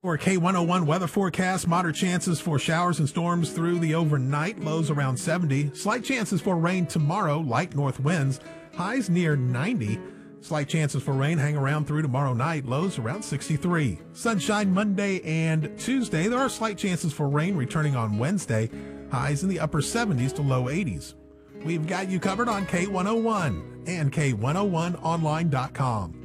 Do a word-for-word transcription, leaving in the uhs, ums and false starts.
For K one oh one weather forecast, moderate chances for showers and storms through the overnight, lows around seventy. Slight chances for rain tomorrow, light north winds, highs near ninety. Slight chances for rain hang around through tomorrow night, lows around sixty-three. Sunshine Monday and Tuesday. There are slight chances for rain returning on Wednesday, highs in the upper seventies to low eighties. We've got you covered on K one oh one and K one oh one online dot com.